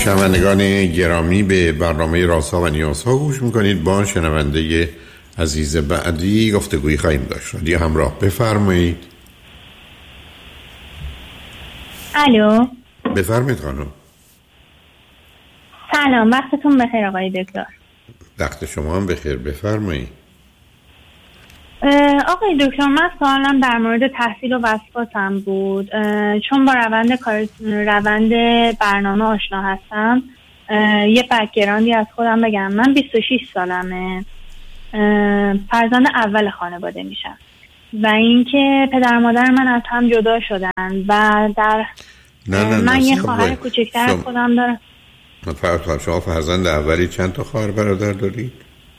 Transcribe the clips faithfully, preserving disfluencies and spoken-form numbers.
شنوندگان گرامی، به برنامه رازها و نیازها گوش میکنید. با شنونده عزیز بعدی گفتگویی خواهیم داشت. رادیو همراه، بفرمایید. الو، بفرمایید خانم. سلام، وقتتون بخیر آقای دکتر. وقت شما هم بخیر، بفرمایید. آقای دکتر، من سوالم در مورد تحصیل و وسواسم بود. چون با روند کار روند برنامه آشنا هستم، یه بک‌گراندی از خودم بگم. من بیست و شش سالمه، فرزند اول خانواده میشم و اینکه پدر و مادر من از هم جدا شدن و در نه نه من نه یه خواهر کوچکتر از خودم دارم. شما فرزند اولی، چند تا خواهر برادر دارید؟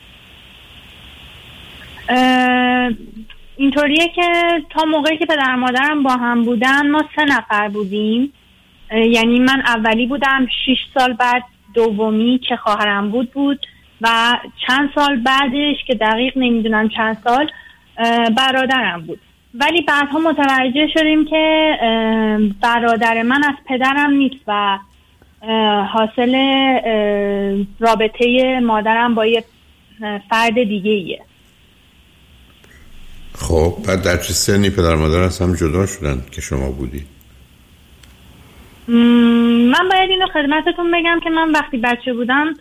اینطوریه که تا موقعی که پدر و مادرم با هم بودن ما سه نفر بودیم. یعنی من اولی بودم، شش سال بعد دومی که خواهرم بود بود و چند سال بعدش که دقیق نمیدونم چند سال برادرم بود. ولی بعدها متوجه شدیم که برادر من از پدرم نیست و حاصل رابطه مادرم با یه فرد دیگه ایه. خب بعد در چه سنی پدر مادر از هم جدا شدن که شما بودی؟ من باید اینو خدمتتون بگم که من وقتی بچه بودم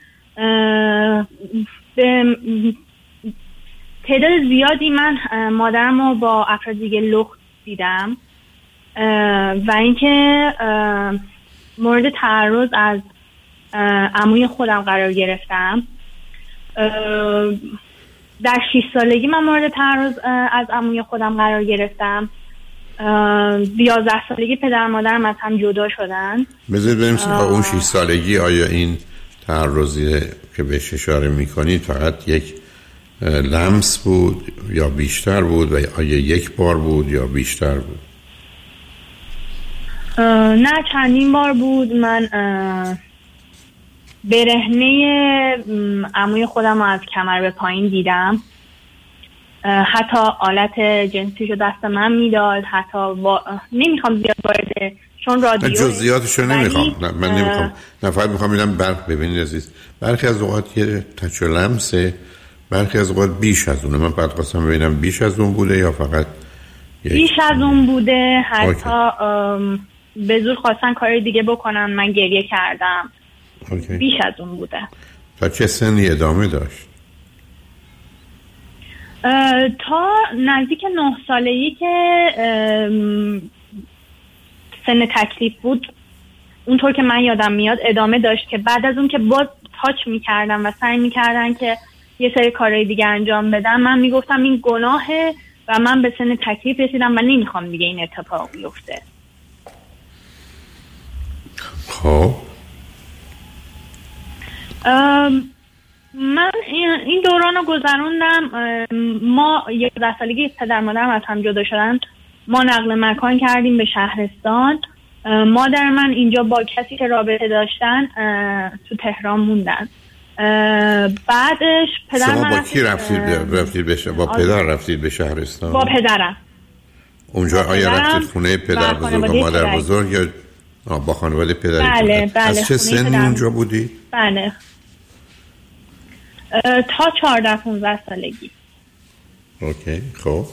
به تعداد زیادی من مادرم رو با افراد دیگه لخت دیدم و اینکه مورد تعرض از عموی خودم قرار گرفتم. در شش سالگی من مورد تعرض از عموی خودم قرار گرفتم. یازده سالگی پدر مادرم از هم جدا شدن. بذارید بریم سراغ اون شش سالگی. آیا این تعرضی که بهش اشاره میکنید فقط یک لمس بود یا بیشتر بود و آیا یک بار بود یا بیشتر بود؟ نه، چندین بار بود. من برهنه عموی خودم رو از کمر به پایین دیدم. حتی آلت جنسیشو دست من میداد. حتی با... نمیخوام زیاد وارد، چون رادیو جزئیاتشو نمیخوام. نه من نمیخوام. نه فقط میخوام ببینم برخ ببینید عزیز. برخی از اوقات یه تچ و لمسه، برخی از اوقات بیش از اونه. من بعد خواستم ببینم بیش از اون بوده یا فقط یک... بیش از اون بوده. حتی به زور خواستن کار دیگه بکنن، من گریه کردم. اوکی. بیش از اون بوده. تا چه سنی ادامه داشت؟ تا نزدیک نه سالگی که سن تکلیف بود، اونطور که من یادم میاد ادامه داشت که بعد از اون که باز تاچ میکردن و سعی میکردن که یه سری کارهای دیگه انجام بدن، من میگفتم این گناهه و من به سن تکلیف رسیدم و نمیخوام دیگه این اتفاق بیفته. خب من این دوران رو گذروندم. ما یازده سالگی پدر مادرم از هم جدا شدن، ما نقل مکان کردیم به شهرستان. مادر من اینجا با کسی که رابطه داشتن تو تهران موندن. بعدش پدر شما من با کی رفتید رفتید به با پدر رفتید به شهرستان؟ با پدرم. اونجا آیا رفتید خونه پدر بزرگ و مادر پدر. بزرگ یا با خانواده پدری؟ بله بله. از چه سنی اونجا بودی؟ بله تا چهارده پونزده سالگی. اوکی. خب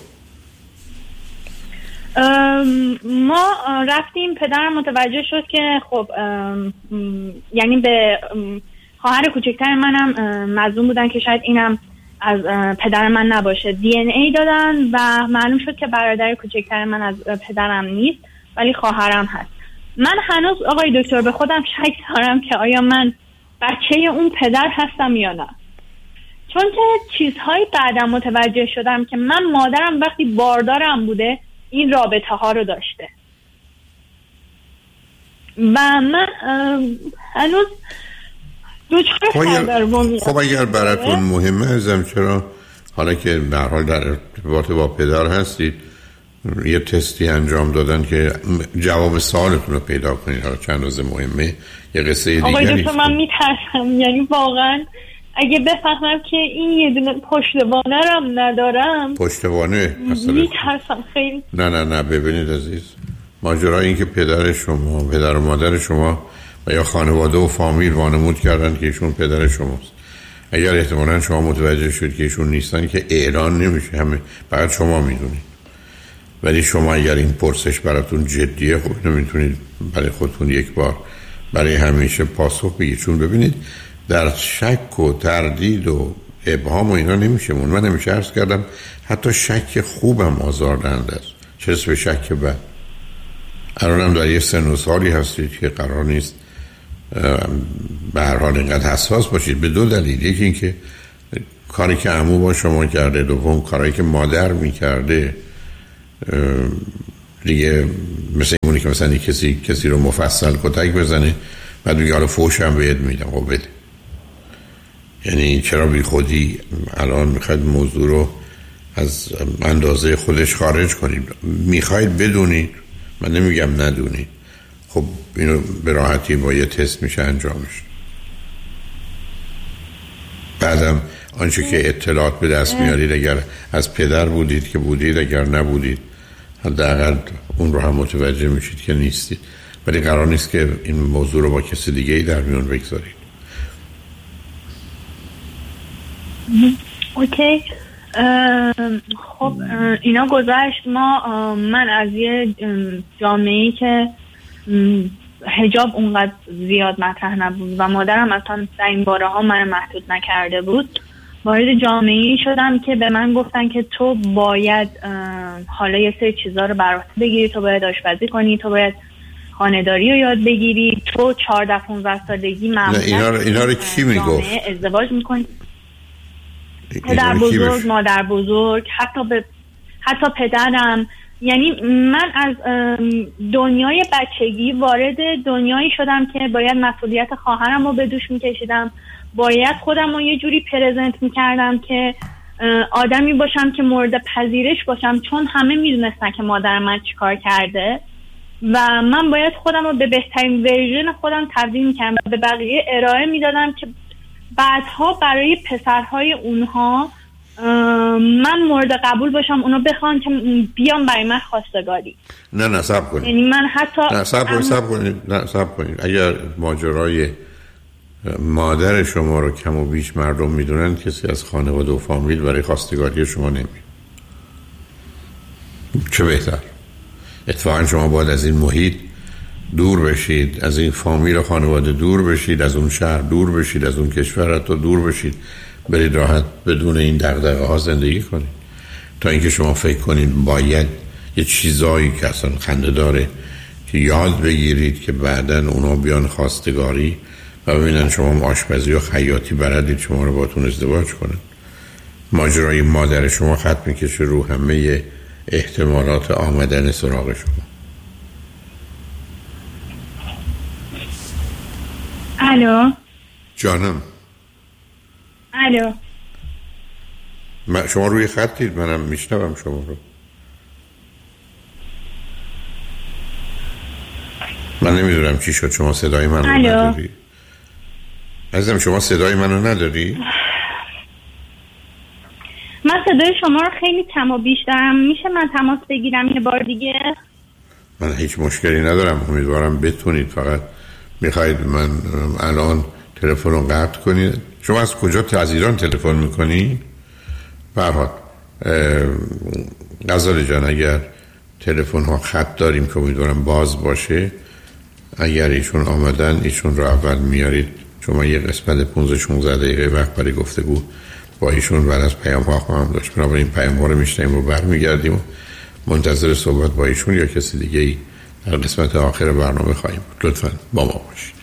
ما رفتیم، پدرم متوجه شد که خب یعنی به خواهر کوچکتر منم مظنون بودن که شاید اینم از پدر من نباشه. دی ان ای دادن و معلوم شد که برادر کوچکتر من از پدرم نیست ولی خواهرم هست. من هنوز آقای دکتر به خودم شک دارم که آیا من بچه اون پدر هستم یا نه، چون که چیزهایی بعدم متوجه شدم که من مادرم وقتی باردارم بوده این رابطه ها رو داشته و من هنوز دوچار سردرگمی. خب اگر براتون مهمه ازم، چرا حالا که به هر حال در ارتباط با پدر هستید یه تستی انجام دادن که جواب سوالتون رو پیدا کنید. حالا چند روز مهمه، یه قصه دیگه آقای نیست. دکتر من میترسم، یعنی واقعا اگه بفهمم که این یه دونه پشتوانه رم ندارم. پشتوانه مثلا میترسم خیلی. نه نه نه ببینید عزیز، ماجرا این که پدر شما پدر و مادر شما و یا خانواده و فامیل وانمود کردن که ایشون پدر شماست. اگر احتمالاً شما متوجه شد که ایشون نیستن که اعلان نمیشه، همه فقط شما میدونید. ولی شما اگر این پرسش براتون جدیه، خب نمیتونید برای خودتون یک بار برای همیشه پاسخ بگید. چون ببینید در شک و تردید و ابهام و اینا نمیشه مون. من همیشه عرض کردم حتی شک خوبم آزاردهنده است، چه رسه به شک بد. الانم در یه سن و سالی هستید که قرار نیست به هر حال اینقدر حساس باشید، به دو دلیل. یکی این که کاری که عمو با شما کرده، دوم کاری که مادر میکرده دیگه مثل اینه که مثلا کسی کسی رو مفصل کتک بزنه بعد میگه حالا فوش هم بهت میدم. خب بده. یعنی چرا بی خودی الان میخواید موضوع رو از اندازه خودش خارج کنید؟ میخواید بدونید، من نمیگم ندونید. خب اینو به راحتی با یه تست میشه انجامش. بعدم آنچه که اطلاعات به دست میارید، اگر از پدر بودید که بودید، اگر نبودید حداقل اون رو هم متوجه میشید که نیستید. ولی قرار نیست که این موضوع رو با کسی دیگه ای در میون بگذارید. اوکی. خب اینا گذشت. ما من از یه جامعه‌ای که حجاب اونقدر زیاد مطرح نبود و مادرم اصلا در این باره ها من محدود نکرده بود، وارد جامعه‌ای شدم که به من گفتن که تو باید حالا یه سری چیزا رو برات بگیری، تو باید آشپزی کنی، تو باید خانه‌داری رو یاد بگیری، تو چهارده پانزده سالگی معمولا اینا رو اینا رو کی میگفت؟ ازدواج میکنی. پدر بزرگ، مادر بزرگ، حتی به حتی پدرم. یعنی من از دنیای بچگی وارد دنیایی شدم که باید مسئولیت خواهرم رو به دوش میکشیدم، باید خودم رو یه جوری پرزنت میکردم که آدمی باشم که مورد پذیرش باشم، چون همه میدونستن که مادر من چیکار کرده و من باید خودم رو به بهترین ورژن خودم تبدیل میکردم و به بقیه ارائه میدادم که بعدها برای پسرهای اونها من مورد قبول باشم، اونا بخوان که بیام برای من خواستگاری. نه نه صبر کنید. یعنی من حتی نه صبر کنید صبر کنید نه صبر کنید. اگر ماجرای مادر شما رو کم و بیش مردم میدونن، کسی از خانواده و فامیل برای خواستگاری شما نمیاد. چه بهتر. اتفاقا شما باید از این محیط دور بشید، از این فامیل و خانواده دور بشید، از اون شهر دور بشید، از اون کشور حتی دور بشید، برید راحت بدون این دغدغه ها زندگی کنید، تا اینکه شما فکر کنید باید یه چیزایی که اصلا خنده داره که یاد بگیرید که بعدن اونا بیان خواستگاری و ببینن شما آشپزی و خیاطی بلدید، شما رو باتون ازدواج کنن. ماجرای مادر شما خط میکشه رو همه احتمالات آمدن سراغ شما. الو جانم. الو من شما روی خطید، منم میشنوم شما رو. من نمیدونم چی شد، شما صدای من رو نداری؟ عزیزم شما صدای من رو نداری؟ من صدای شما رو خیلی کم و بیش دارم. میشه من تماس بگیرم یه بار دیگه؟ من هیچ مشکلی ندارم، امیدوارم بتونید. فقط میخواید من الان تلفن رو قطع کنید؟ شما از کجا از ایران تلفن میکنی؟ برحال غزال جان، اگر تلفن ها خط داریم که امیدوارم باز باشه، اگر ایشون آمدن ایشون رو اول میارید، شما یه قسمت پانزده شانزده دقیقه وقت برای گفتگو با ایشون بعد از پیام ها خواهم داشت. بنابراین پیام ها رو میشنیم و برمیگردیم و منتظر صحبت با ایشون یا کسی دیگه ای در قسمت آخر برنامه خواهیم. لطفاً با ما باشید.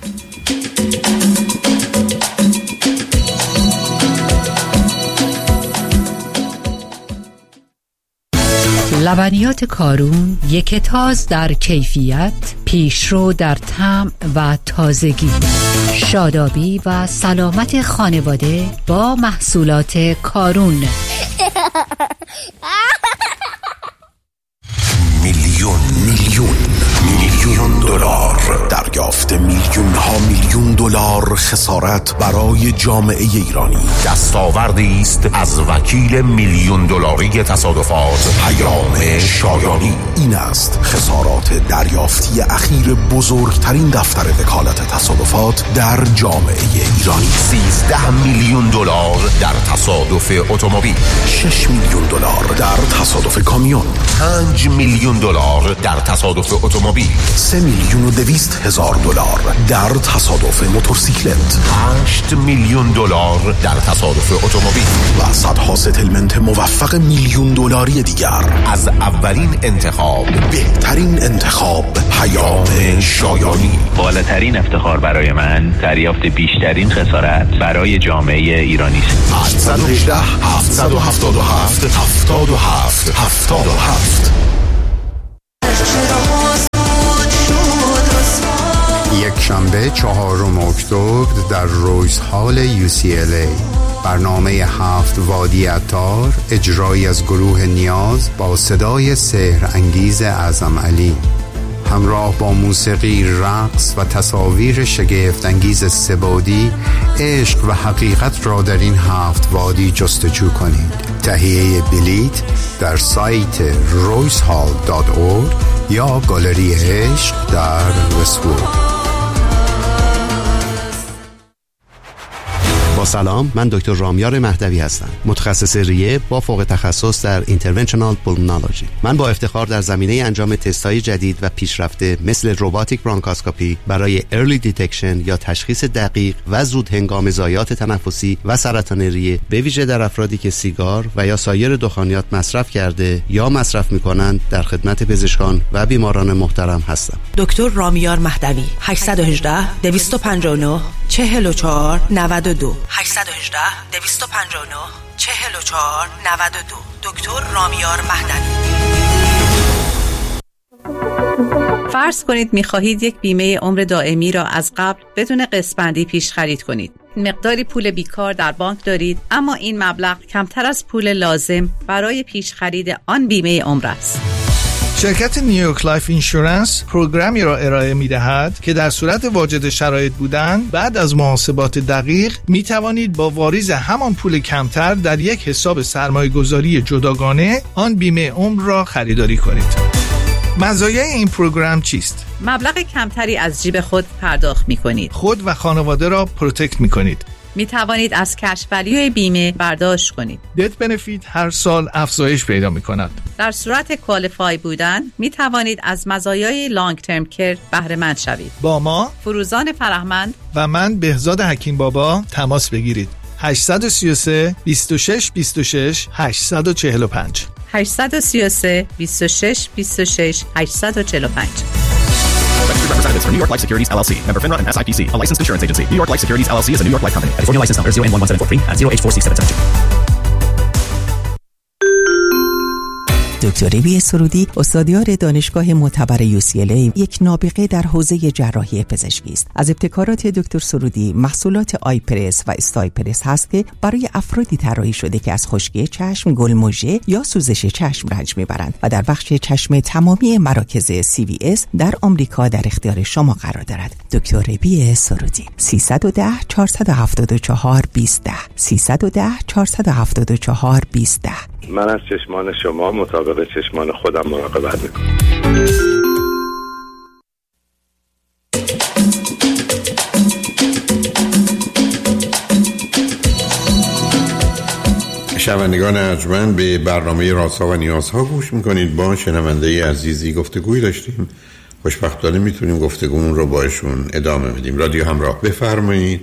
لبنیات کارون، یک تاز در کیفیت، پیشرو در طعم و تازگی، شادابی و سلامت خانواده با محصولات کارون. میلیون میلیون میلیون میلیون دلار. دریافت میلیون ها میلیون دلار خسارت برای جامعه ایرانی. دستاوردی است از وکیل میلیون دلاری تصادفات پیام شایانی. این است خسارات دریافتی اخیر بزرگترین دفتر وکالت تصادفات در جامعه ایرانی. سیزده میلیون دلار در تصادف اتومبیل، شش میلیون دلار در تصادف کامیون، پنج میلیون دلار در تصادف اتومبیل، سه میلیون و دویست هزار دلار در تصادف موتورسیکلت، هشت میلیون دلار در تصادف اتومبیل و صدها ستلمنت موفق میلیون دلاری دیگر. از اولین انتخاب، بهترین انتخاب، پیام شایانی. بالاترین افتخار برای من دریافت بیشترین خسارت برای جامعه ایرانی است. هشت یک هشت هفت هفت هفت هفت هفت هفت هفت. یک شنبه چهارم اکتبر در رویز هال یو سی ال ای برنامه هفت وادی عطار، اجرایی از گروه نیاز با صدای سحر انگیز اعظم علی، همراه با موسیقی، رقص و تصاویر شگفت انگیز سه‌بعدی. عشق و حقیقت را در این هفت وادی جستجو کنید. تهیه بلیت در سایت رویز هال دات اورگ یا گالری عشق در وست‌وود. با سلام، من دکتر رامیار مهدوی هستم، متخصص ریه با فوق تخصص در اینترونشنال پولمونولوژی. من با افتخار در زمینه انجام تست‌های جدید و پیشرفته مثل روباتیک برانکاسکوپی برای ارلی دیتکشن یا تشخیص دقیق و زود هنگام ضایعات تنفسی و سرطان ریه، به ویژه در افرادی که سیگار و یا سایر دخانیات مصرف کرده یا مصرف می‌کنند، در خدمت پزشکان و بیماران محترم هستم. دکتر رامیار مهدوی، هشت یک هشت دویست و پنجاه و نه چهل و چهار نود و دو هشت یک هشت دویست و پنجاه و نه چهل و چهار نود و دو. دکتر رامیار مهدوی. فرض کنید می‌خواهید یک بیمه عمر دائمی را از قبل بدون قسط‌بندی پیش خرید کنید. مقداری پول بیکار در بانک دارید، اما این مبلغ کمتر از پول لازم برای پیش خرید آن بیمه عمر است. شرکت نیویورک لایف اینشورنس پروگرامی را ارائه می‌دهد که در صورت واجد شرایط بودن بعد از محاسبات دقیق می توانید با واریز همان پول کمتر در یک حساب سرمایه‌گذاری جداگانه آن بیمه عمر را خریداری کنید. مزایای این پروگرام چیست؟ مبلغ کمتری از جیب خود پرداخت می‌کنید. خود و خانواده را پروتکت می‌کنید. می توانید از کش ولیوی بیمه برداشت کنید. دت بنفیت هر سال افزایش پیدا می کند. در صورت کوالیفای بودن می توانید از مزایای لانگ ترم کیر بهره مند شوید. با ما فروزان فرهمند و من بهزاد حکیم بابا تماس بگیرید. هشت سه سه بیست و شش بیست و شش هشت چهار پنج هشت سه سه بیست و شش بیست و شش هشت چهار پنج. Registered representatives for New York Life Securities L L C, member FINRA and S I P C, a licensed insurance agency. New York Life Securities L L C is a New York Life company. California license number zero N one one seven four three and zero H four six seven seven two. دکتر بی سرودی، استادیار دانشگاه معتبر یو سی ال ای، یک نابغه در حوزه جراحی پزشکی است. از ابتکارات دکتر سرودی محصولات آیپرس و استایپرس هست که برای افرادی طراحی شده که از خشکی چشم، گلمژه یا سوزش چشم رنج میبرند و در بخش چشم تمامی مراکز سی وی اس در آمریکا در اختیار شما قرار دارد. دکتر بی سرودی، سیصد و ده چهارصد و هفتاد و چهار بیست ده سیصد و ده چهارصد و هفتاد و چهار بیست ده. من از چشمان شما مطابق چشمان خودم مراقبت میکنم. شنوندگان ارجمند، به برنامه رازها و نیازها گوش میکنید. با شنونده عزیزی گفتگوی داشتیم، خوشبختانه میتونیم گفتگومون رو با ایشون ادامه بدیم. رادیو همراه، بفرمایید.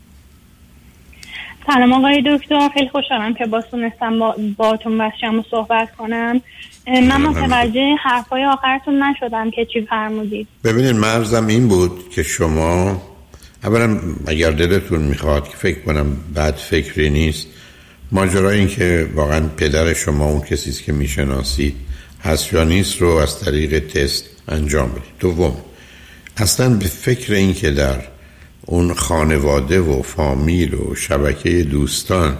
سلام آقای دکتر، خیلی خوشحالم که باتونستم با باتون باشم و صحبت کنم. من متوجه حرفای آخرتون نشدم که چی فرمودید. ببینید، مرزم این بود که شما اولا اگر دلتون میخواد، که فکر کنم بد فکری نیست، ماجرای این که واقعا پدر شما اون کسیست که میشناسید هست یا نیست رو از طریق تست انجام بدید. دوم، اصلا به فکر این که در اون خانواده و فامیل و شبکه دوستان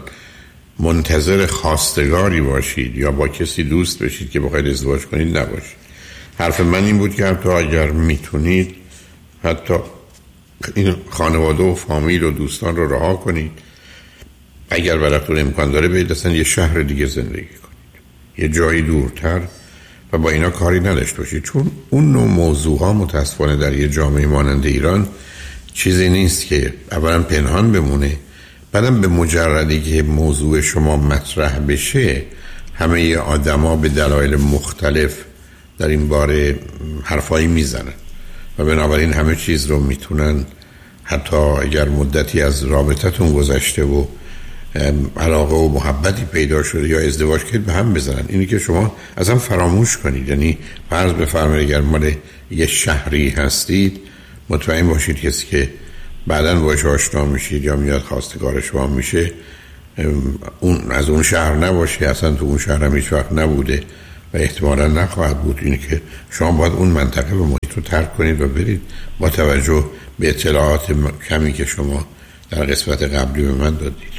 منتظر خواستگاری باشید یا با کسی دوست بشید که بخواید ازدواج کنید نباشید. حرف من این بود که حتی اگر میتونید حتی این خانواده و فامیل و دوستان رو رها کنید، اگر براتون امکان داره برید اصلا یه شهر دیگه زندگی کنید، یه جایی دورتر و با اینا کاری نداشته باشید، چون اون نوع موضوع ها متاسفانه در یه جامعه مانند ایران چیزی نیست که اولا پنهان بمونه، بعدم به مجردی که موضوع شما مطرح بشه همه آدما به دلایل مختلف در این باره حرفایی میزنن و بنابراین همه چیز رو میتونن حتی اگر مدتی از رابطتون گذشته و علاقه و محبتی پیدا شده یا ازدواج کرد به هم بزنن. اینی که شما اصلا فراموش کنید، یعنی فرض بفرمایید اگر مال یه شهری هستید مطمئن باشید کسی که بعداً باهاش آشنا میشید یا میاد خواستگار شما میشه اون از اون شهر نباشه، اصلا تو اون شهر هم هیچ وقت نبوده و احتمالا نخواهد بود. اینه که شما باید اون منطقه و محیط رو ترک کنید و برید با توجه به اطلاعات کمی که شما در قسمت قبلی به من دادید.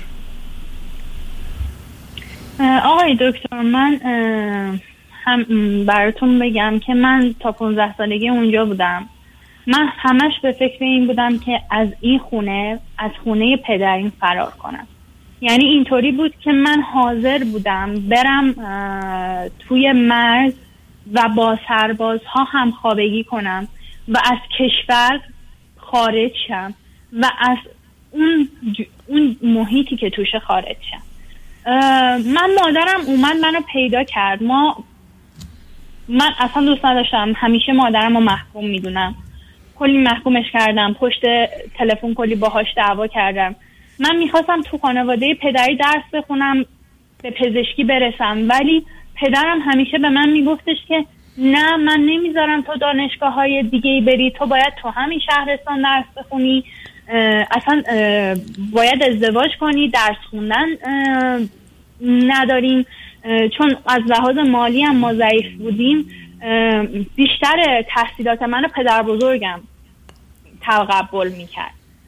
آقای دکتر، من هم براتون بگم که من تا پانزده سالگی اونجا بودم. من همش به فکر این بودم که از این خونه، از خونه پدریم فرار کنم. یعنی اینطوری بود که من حاضر بودم برم توی مرز و با سربازها همخوابگی کنم و از کشور خارج شم و از اون, اون محیطی که توش خارج شم. من مادرم اومد منو پیدا کرد. ما من اصلا دوست نداشتم، همیشه مادرم رو محکوم میدونم، کلی محکومش کردم، پشت تلفن کلی باهاش دعوا کردم. من میخواستم تو خانواده پدری درس بخونم، به پزشکی برسم، ولی پدرم همیشه به من میگفتش که نه، من نمیذارم تو دانشگاه های دیگه بری، تو باید تو همین شهرستان درس بخونی، اصلا باید ازدواج کنی، درس خوندن نداریم. چون از لحاظ مالی هم ما ضعیف بودیم، بیشتر تحصیلات منو پدر بزرگم تقبل میکرد.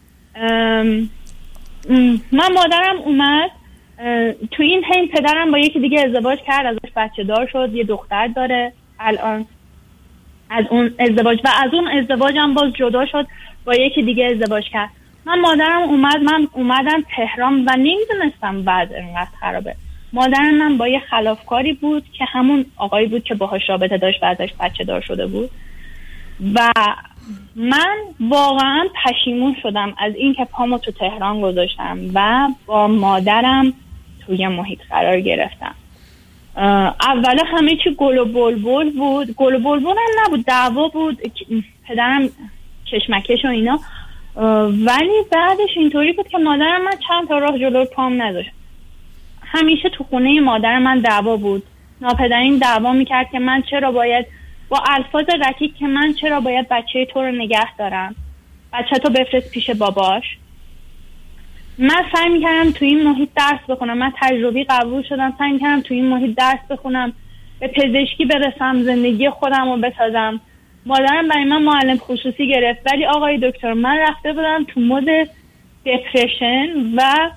من مادرم اومد تو این حین پدرم با یکی دیگه ازدواج کرد، ازش بچه دار شد، یه دختر داره الان از اون ازدواج، و از اون ازدواجم باز جدا شد، با یکی دیگه ازدواج کرد. من مادرم اومد من اومدم تهران و نمیدونستم بعد اینقدر خرابه. مادرم من با یه خلافکاری بود که همون آقایی بود که باهاش رابطه داشت و ازش بچه دار شده بود و من واقعا پشیمون شدم از این که پامو تو تهران گذاشتم و با مادرم توی محیط قرار گرفتم. اولا همه چی گل و بلبل بود، گل و بلبل هم نبود، دعوا بود، پدرم کشمکش و اینا، ولی بعدش اینطوری بود که مادرم من چند تا راه جلو پام نداشت. همیشه تو خونه مادر من دعوا بود، ناپدرین دعوا میکرد که من چرا باید با الفاظ رکیک که من چرا باید بچه تو رو نگه دارم، بچه تو بفرست پیش باباش. من سعی میکردم تو این محیط درس بخونم، من تجربی قبول شدم، سعی میکردم تو این محیط درس بخونم، به پزشکی برسم، زندگی خودم رو بسازم. مادرم برای من معلم خصوصی گرفت، ولی آقای دکتر من رفته بودم تو مود دپرشن و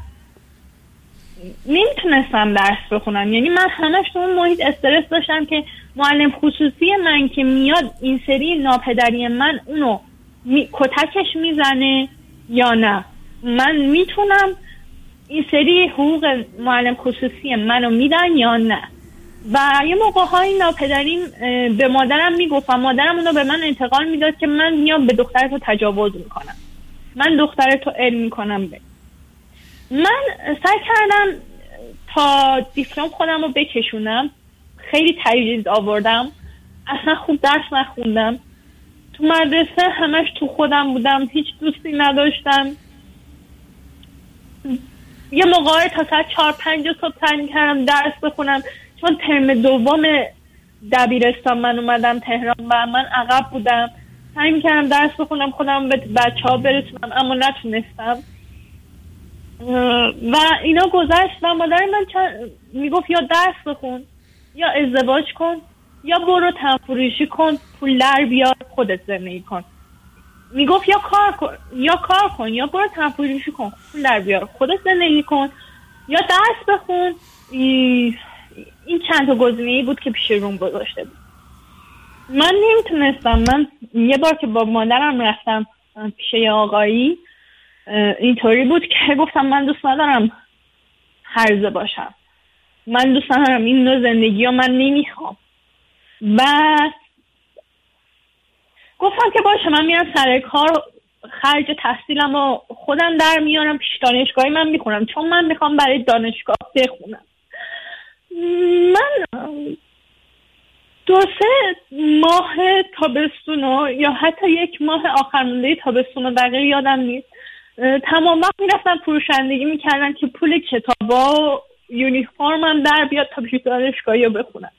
نمیتونستم درس بخونم. یعنی من همش تو اون محیط استرس داشتم که معلم خصوصی من که میاد این سری ناپدری من اونو می... کتکش میزنه یا نه، من میتونم این سری حقوق معلم خصوصی منو میدن یا نه. و یه موقع های ناپدریم به مادرم میگفتم، مادرم اونو به من انتقال میداد که من میام به دخترتو تجاوز میکنم، من دخترتو علم میکنم. به من سعی کردم تا دیپلم خودم رو بکشونم، خیلی تجهیز آوردم، اصلا خوب درس نخوندم، تو مدرسه همش تو خودم بودم، هیچ دوستی نداشتم. یه موقع تا ساعت چهار پنج صبح سعی کردم درس بخونم، چون ترم دوم دبیرستان من اومدم تهران و من عقب بودم، سعی کردم درس بخونم خودم به بچه ها برسونم، اما نتونستم و اینا گذشت. و مادر من چند... میگفت یا درس بخون یا ازدواج کن یا برو تنفروشی کن، پول در بیار خودت زندگی کن. میگفت یا کار کن یا کار کن یا برو تنفروشی کن، پول در بیار خودت زندگی کن یا درس بخون. این چند تا گزینه‌ای بود که پیش روم گذاشته بود. من نمیتونستم. من یه بار که با مادرم رفتم پیش یه آقایی، اینطوری بود که گفتم من دوست ندارم هرزه باشم، من دوست ندارم این نوع زندگی رو من نمیخوام. بس گفتم که باشه من میرم سر کار، خرج تحصیلم رو خودم در میارم، پیش دانشگاهی من میخونم، چون من میخوام برای دانشگاه بخونم. من دو سه ماه تابستون یا حتی یک ماه آخر مونده تابستون دقیق یادم نیست، تمام وقت میرفتم فروشندگی میکردم که پول کتابا و یونیفرمم در بیاد تا پیش دانشگاهی رو بخونم.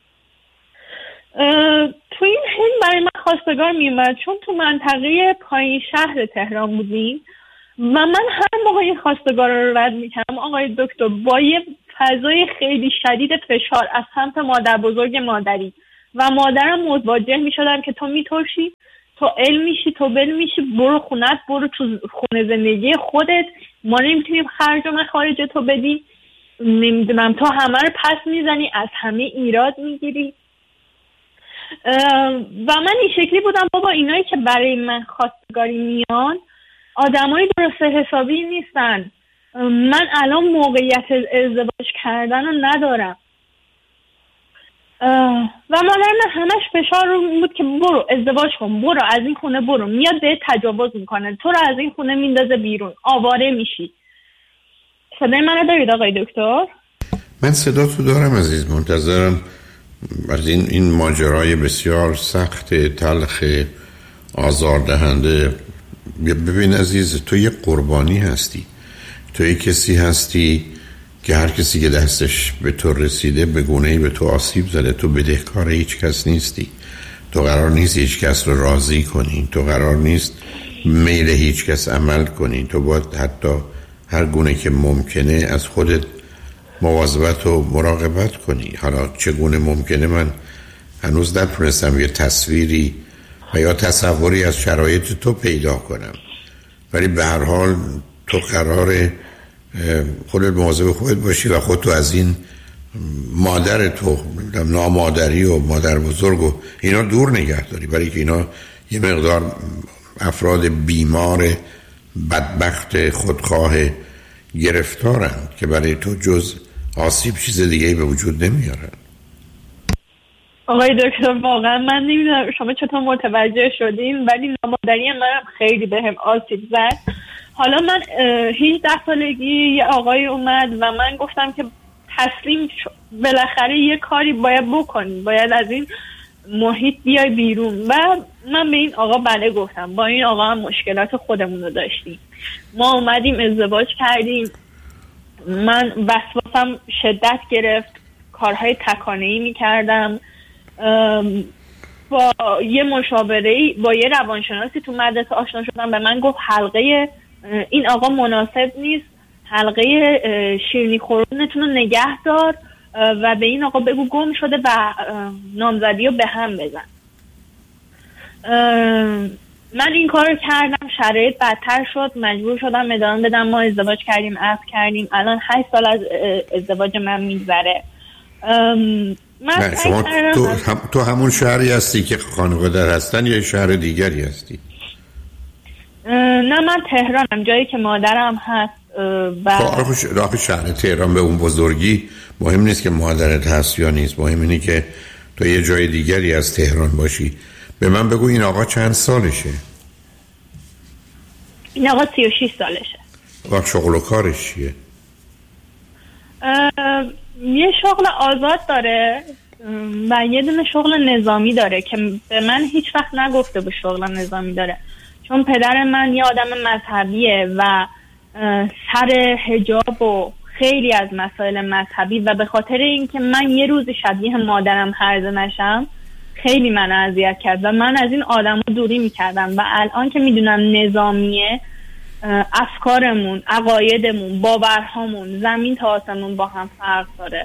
تو این حین برای من خواستگار میومد، چون تو منطقه پایین شهر تهران بودیم و من هر موقع این خواستگار رو رد میکردم آقای دکتر با یه فضای خیلی شدید فشار از سمت مادر بزرگ مادری و مادرم متوجه میشدم که تو میترشی، تو علم میشی، تو بل میشی، برو خونت، برو تو خونه زندگی خودت، ما نمیتونیم خرج و مخارج تو بدی، نمیدونم تو همه رو پس میزنی، از همه ایراد میگیری. و من این شکلی بودم بابا اینایی که برای من خواستگاری میان آدمای درست حسابی نیستن، من الان موقعیت ازدواج کردن رو ندارم. و مادر من همش فشار رو بود که برو ازدواج کن، برو از این خونه برو، میاد به تجاوز میکنه، تو رو از این خونه میندازه بیرون، آواره میشی. صدای منو دارید آقای دکتر؟ من صدا تو دارم عزیز، منتظرم از این این ماجرای بسیار سخت، تلخ، آزاردهنده. ببین عزیز، تو یه قربانی هستی، تو یه کسی هستی که هر کسی که دستش به تو رسیده به گونه‌ای به تو آسیب زده. تو بدهکار هیچ کس نیستی، تو قرار نیست هیچ کس رو راضی کنی، تو قرار نیست میل هیچ کس عمل کنی، تو باید حتی هر گونه که ممکنه از خودت مواظبت و مراقبت کنی. حالا چگونه ممکنه من هنوز نتونستم یه تصویری و یا تصوری از شرایط تو پیدا کنم، ولی به هر حال تو قراره خودت مواظب خودت باشی و خودتو از این مادر تو نامادری و مادر بزرگ و اینا دور نگه داری، برای که اینا یه مقدار افراد بیمار بدبخت خودخواه گرفتارن که برای تو جز آسیب چیز دیگه به وجود نمیارن. آقای دکتر واقعا من نمیدونم شما چطور متوجه شدین، ولی نامادری منم خیلی بهم آسیب زد. حالا من هجده سالگی یه آقای اومد و من گفتم که تسلیم شد، بالاخره یه کاری باید بکنی، باید از این محیط بیای بیرون. و من به این آقا بله گفتم. با این آقا هم مشکلات خودمون رو داشتیم، ما اومدیم ازدواج کردیم، من وسواسم شدت گرفت، کارهای تکانه‌ای میکردم، با یه مشاوره‌ای با یه روانشناسی تو مدرسه آشنا شدم، به من گفت حلقه این آقا مناسب نیست، حلقه شیرینی خورونتون رو نگه دار و به این آقا بگو گم شده و نامزدی رو به هم بزن. من این کار رو کردم، شرایط بدتر شد، مجبور شدم ادامه بدم. ما ازدواج کردیم، عقد کردیم، الان هشت سال از ازدواج من میگذره. نه شما تو, هم تو همون شهری هستی که خانواده هستن یا شهر دیگری هستی؟ نه من تهرانم، جایی که مادرم هست. و راه شهر تهران به اون بزرگی مهم نیست که مادرت هست یا نیست، مهم اینه که تو یه جای دیگری از تهران باشی. به من بگو این آقا چند سالشه؟ این آقا سی و شش سالشه. و شغل و کارش چیه؟ یه شغل آزاد داره و یه دونه شغل نظامی داره که به من هیچ وقت نگفته به شغل نظامی داره، چون پدر من یه آدم مذهبیه و سر حجاب و خیلی از مسائل مذهبی و به خاطر اینکه من یه روز شبیه مادرم هرزه نشم خیلی من اذیت کرد و من از این آدم رو دوری میکردم. و الان که میدونم نظامیه، افکارمون، عقایدمون، باورهامون زمین تا آسمون با هم فرق داره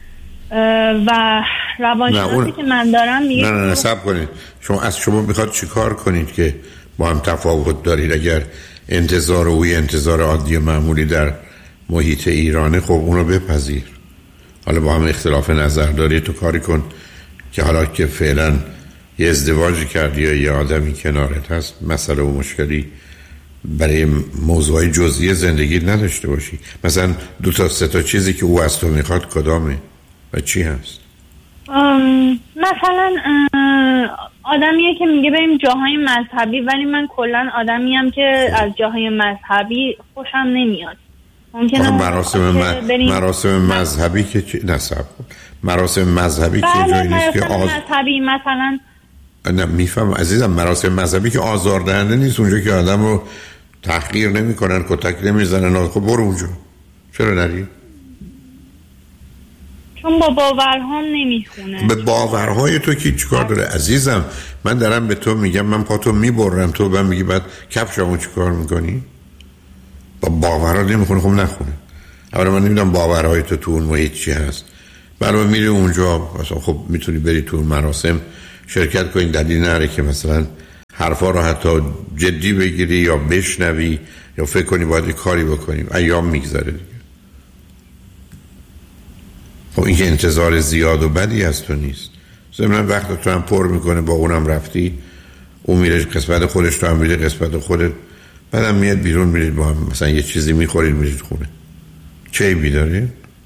و روانشناسی اون... که من دارم میگه نه نه نه صبر کنید، شما از شما میخواد چی کار کنید که با هم تفاوت دارید؟ اگر انتظار اوی انتظار عادی و معمولی در محیط ایرانه، خب اونو بپذیر. حالا با هم اختلاف نظر داری، تو کاری کن که حالا که فعلا یه ازدواجی کردی یا یه آدمی کنارت هست مسئله و مشکلی برای موضوعی جزئی زندگی نداشته باشی. مثلا دو تا سه تا چیزی که او از تو میخواد کدامه و چی هست؟ مثلا آدمیه که میگه بریم جاهای مذهبی، ولی من کلا آدمیم که از جاهای مذهبی خوشم نمیاد. ممکنه مراسم م... مراسم مذهبی که چی نصب مراسم مذهبی بله که جایی نیست که آز... مذهبی مثلا نه میفهم عزیزم، مراسم مذهبی که آزاردهنده نیست، اونجا که آدم رو تحقیر نمی کنن، کتک نمی زنن. خب برو اونجا، چرا نری؟ چون با باورهام نمیخونه. به باورهای تو کی چیکار داره عزیزم؟ من دارم به تو میگم من پاتو میبرم، تو بعد میگی بعد کفشمو چیکار میکنی؟ با باورها نمیخونه. خب نخونه. اولا من نمیدونم باورهای تو تو اون محیط چی هست. برای میری اونجا مثلا خب میتونی بری تو مراسم شرکت کنی، دلیل نره که مثلا حرفا رو حتی جدی بگیری یا بشنوی یا فکر کنی باید کاری بکنی. ایام میگذره دیگه. خب این که انتظار زیاد و بدی از تو نیست. ضمن وقت تو هم پر میکنه، با اونم رفتی، اون میره قسمت خودش، تو هم میره قسمت خودت، بعدم میاد بیرون، میرید با هم مثلا یه چیزی میخورید میرید خونه. چه عیبی داره؟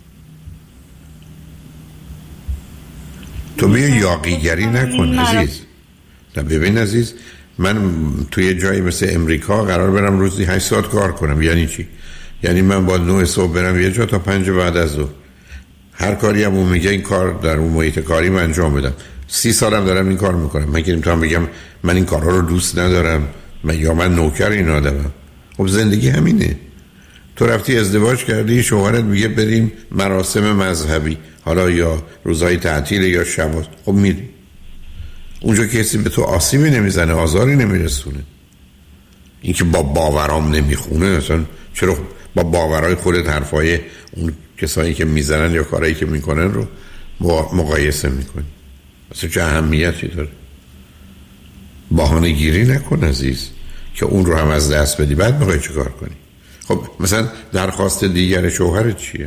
تو بیا یاقیگری نکن عزیز. نه ببین عزیز، من توی جایی مثل امریکا قرار برم روزی هشت ساعت کار کنم. یعنی چی؟ یعنی من با نه صبح برم یه جا تا پنج بعد از ظهر. هر کاری هم اون میگه این کار در اون محیط کاری من انجام بدم. سی سالم دارم این کار میکنم. من که نمیتونم بگم من این کارها رو دوست ندارم من یا من نوکر این آدمم. خب زندگی همینه. تو رفتی ازدواج کردی، شوهرت میگه بریم مراسم مذهبی، حالا یا روزهای تعطیل یا شبات، خب میری اونجا. کسی به تو آسیبی نمیزنه، آزاری نمیرسونه. این که با باورام نمیخونه، اصلا چرا با باورهای خودت حرفای اون کسایی که میزنن یا کارهایی که میکنن رو مقایسه میکنی؟ اصلا چه اهمیتی داره؟ بهانه گیری نکن عزیز که اون رو هم از دست بدی بعد میخوای چه کار کنی. خب مثلا درخواست دیگر شوهرت چیه؟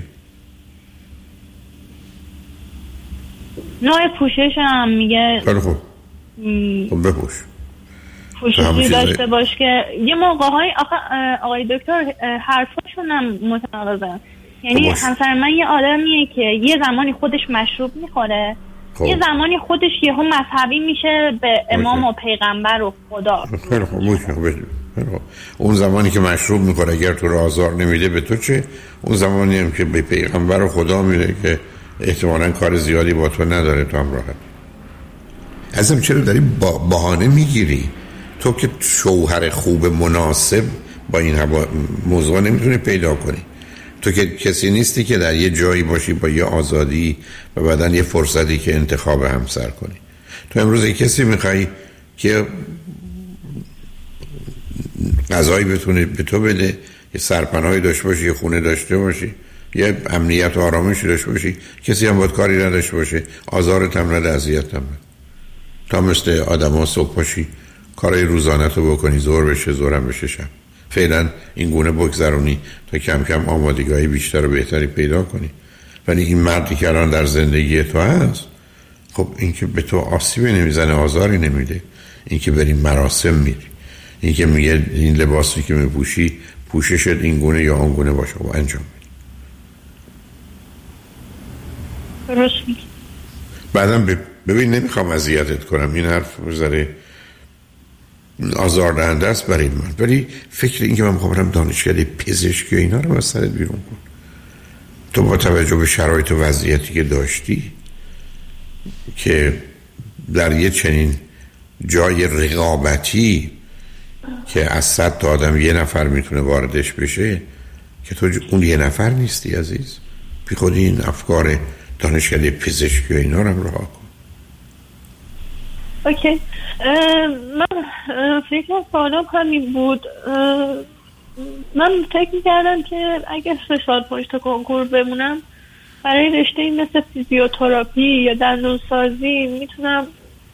نوع پوشش هم میگه خب خب بپوش، پوششی داشته باش که یه موقع های آقا آقای دکتر حرفاشون هم متناقضه. یعنی همسر من یه آدمیه که یه زمانی خودش مشروب میخوره، خوب. یه زمانی خودش یهو مذهبی میشه به امام و پیغمبر و خدا. خیلی خوب موشه. اون زمانی که مشروب میخوره اگر تو رو آزار نمیده به تو چه؟ اون زمانی هم که به پیغمبر و خدا میره که احتمالاً کار زیادی با تو نداره، تو هم راحت. ازم چرا داری با بهانه میگیری؟ تو که شوهر خوب مناسب با این موضوع نمیتونی پیدا کنی. تو که کسی نیستی که در یه جایی باشی با یه آزادی و بعدن یه فرصتی که انتخاب همسر کنی. تو امروز یه کسی میخوای که غذایی بتونه به تو بده، یه سرپناهی داشته باشی، یه خونه داشته باشی، یه امنیت و آرامشی داشته باشی، کسی هم باید کاری نداشته باشه، آزارت هم نده، اذیت هم نده. تا مثل آدم ها صبح باشی کارهای روزانت رو بکنی، زور بشه زورم بشه شب. فعلا این گونه بگذرونی تا کم کم آمادگاهی بیشتر و بهتری پیدا کنی. ولی این مردی که الان در زندگی تو هست، خب این که به تو آسیبی نمیزنه، آزاری نمیده، این که بریم مراسم میری، این که میگه این لباسی که میپوشی پوششت این گونه یا اون گونه باشه و انجام میدی. درست میگی. بعدم ببین نمیخوام اذیتت کنم، این حرف بذاره آزاردهنده است برای من، ولی فکر این که من میخوام برم دانشکده پزشکی و اینا رو از سرت بیرون کن. تو با توجه به شرایط و وضعیتی که داشتی که در یه چنین جای رقابتی که از صد تا آدم یه نفر میتونه واردش بشه که تو اون یه نفر نیستی عزیز، بی خودی این افکار دانشکده پزشکی و اینا رو هم رها کن. اوکی. من فکر سوالم همین بود. من فکر میکردم که اگر سه سال پشت کنکور بمونم برای رشته مثل فیزیوتراپی یا دندونسازی میتونم.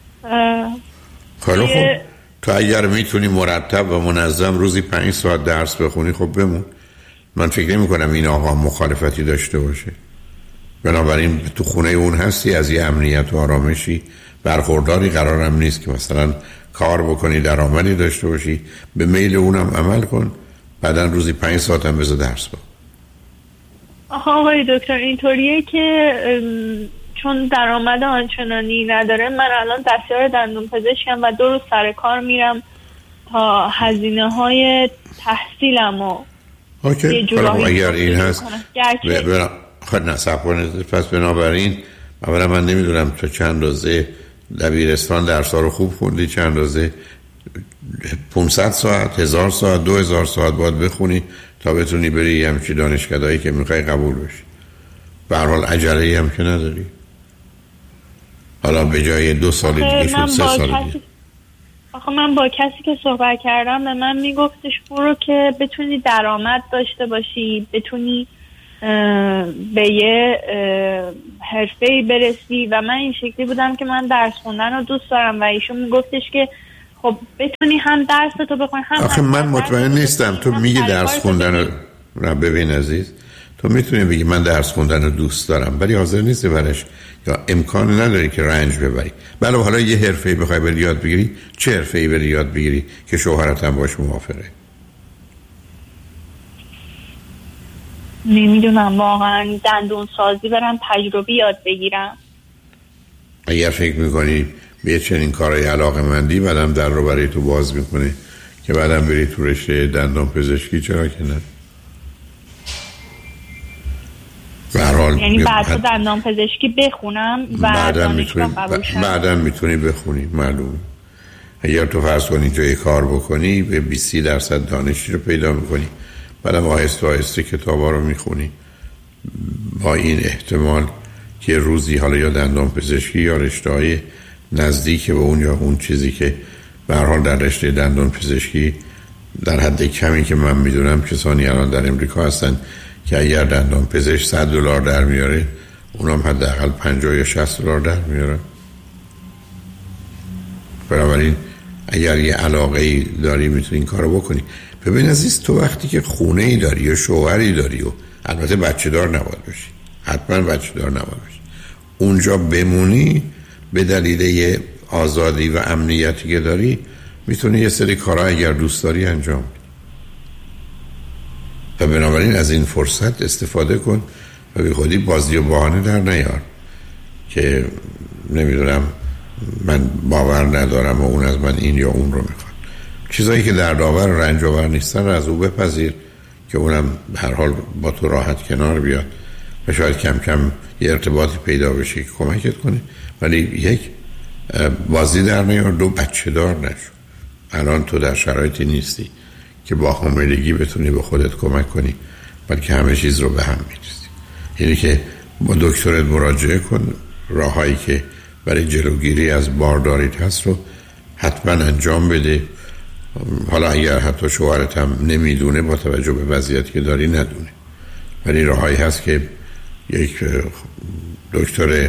خیلی خوب. تو اگر میتونی مرتب و منظم روزی پنج ساعت درس بخونی خب بمون. من فکر نمی کنم این آقا مخالفتی داشته باشه. بنابراین تو خونه اون هستی، از یه امنیت و آرامشی برخورداری قرارم نیست که مثلا کار بکنی، درآمدی داشته باشی، به میل اونم عمل کن، بعدن روزی پنج ساعت هم بذار درس بخون. آخه آقای دکتر اینطوریه که چون درآمد آنچنانی نداره، من الان دستیار دندون پزشکم و دو روز سر کار میرم تا هزینه های تحصیلم و اوکی. اگر این هست ب... خود نصب کنید. پس بنابراین اولا من نمیدونم تو چند اندازه دبیرستان درس ها رو خوب خوندی، چند اندازه پانصد ساعت، هزار ساعت، دو هزار ساعت باید بخونی تا بتونی بری همچی دانشکدهایی که میخوای قبول بشی. به هر حال عجله‌ای هم که نداری. حالا به جای دو سال دیگه شد سه سال دیگه. آخه من با کسی که صحبت کردم به من میگفتش برو که بتونی درآمد داشته باشی، بتونی به یه حرفه‌ای برسی و من این شکلی بودم که من درس خوندن رو دوست دارم و ایشون میگفتش که خب بتونی هم درس تو بخونی هم آخه من مطمئن نیستم تو میگی درس خوندن رو ببین عزیز، تو میتونی بگی من درس خوندن رو دوست دارم ولی حاضر نیستی برش یا امکان نداری که رنج ببری. بله حالا یه حرفه‌ای بخوای بری یاد بگیری، چه حرفه‌ای بری یاد بگیری که شوهرت هم باش موافقه؟ نمیدونم واقعا. دندون سازی برم تجربی یاد بگیرم. اگر فکر میکنی به چنین کارهای علاقه‌مندی بعدم در رو برای تو باز میکنه که بعدم بری تو رشته دندان پزشکی، چرا که نه؟ یعنی بعد تو دندان پزشکی بخونم و بعدم میتونی بعدم میتونی بخونی. معلومه اگر تو فرض کنی جای کار بکنی به بیست درصد دانشی رو پیدا میکنی، بعدم آهسته آهسته کتابا رو میخونی با این احتمال که روزی حالا یا دندان پزشکی یا رشته‌های نزدیک به اون یا اون چیزی که به هر حال در رشته دندان پزشکی در حد کمی که من میدونم کسانی الان در امریکا هستن که اگر دندان پزشک صد دلار در میاره اونم حداقل پنجاه یا شصت دلار در میاره. بنابراین اگر یه علاقه‌ای داری میتونی این کارو بکنی. ببین عزیز، تو وقتی که خونه‌ای داری یا شوهری داری و البته بچه دار نباید باشی، حتما بچه دار نباید باشی، اونجا بمونی به دلیل یه آزادی و امنیتی که داری میتونی یه سری کارها اگر دوست داری انجام بدی. و بنابراین از این فرصت استفاده کن و به خودی بازی و بهانه در نیار که نمیدونم من باور ندارم و اون از من این یا اون رو میخواد. چیزایی که در داور رنج آور نیستن از او بپذیر که اونم به هر حال با تو راحت کنار بیاد و شاید کم کم یه ارتباطی پیدا بشه که کمکت کنه. ولی یک بازی در نیار، دو بچه دار نشو. الان تو در شرایطی نیستی که با حاملگی بتونی به خودت کمک کنی، بلکه همه چیز رو به هم می‌ریزی. یعنی که با دکترت مراجعه کن، راهایی که برای جلوگیری از بارداریت هست رو حتما انجام بده. حالا اگر حتی شوهرت هم نمیدونه با توجه به وضعیتی که داری ندونه، ولی راهایی هست که یک دکتر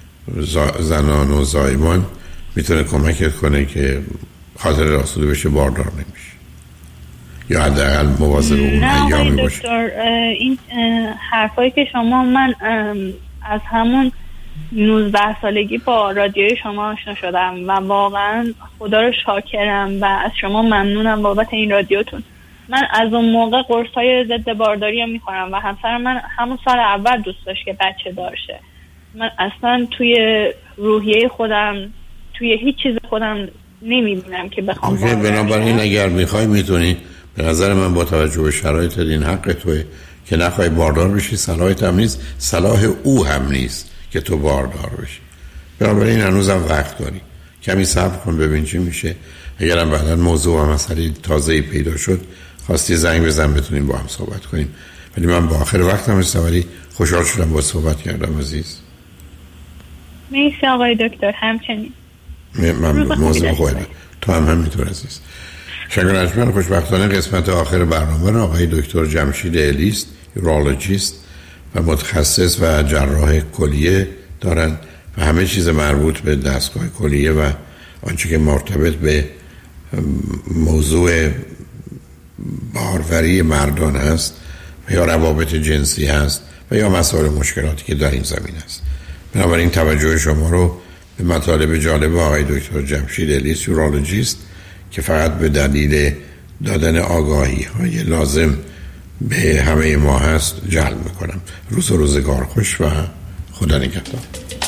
زنان و زایمان میتونه کمکت کنه که خاطر آسوده بشه، باردار نمیشه یا حداقل مواظب اون ایامی باشه. دکتر این حرفایی که شما، من از همون نوزده سالگی با رادیوی شما آشنا شدم و واقعا خدا رو شاکرم و از شما ممنونم بابت این رادیوتون. من از اون موقع قرصای ضد بارداری رو میخورم و همسر من همون سال اول دوست داشت که بچه دار شه. من اصلا توی روحیه خودم، توی هیچ چیز خودم نمیبینم که بخوام باردار بشم. بنابراین اگر میخوای میتونی. به نظر من با توجه به شرایط این حق توه که نخوای باردار بشی، صلاحیت هم نیست، صلاح او هم نیست که تو باردار بشی. بنابراین هنوزم وقت داری، کمی صبر کن ببین چی میشه. اگرم بعدا موضوع و مسئله تازه‌ای پیدا شد خواستی زنگ بزن بتونیم با هم صحبت کنیم. ولی من با آخر وقتم استواری خوشحال شدم با صحبت کردم عزیز. مرسی آقای دکتر. همچنین من موضوع خودم تو هم همینطور عزیز. شنگرانشمن خوشبختانه قسمت آخر برنامه را آقای دکتر جمشید الیست، یورولوژیست و متخصص و جراح کلیه دارن و همه چیز مربوط به دستگاه کلیه و آنچه که مرتبط به موضوع باروری مردان هست و یا روابط جنسی هست و یا مسائل مشکلاتی که در این زمین هست. بنابراین توجه شما رو به مطالب جالب آقای دکتر جمشید الیس یورولوژیست که فقط به دلیل دادن آگاهی های لازم به همه ما هست جلب میکنم. روز و روزگار خوش و خدا نگهدار.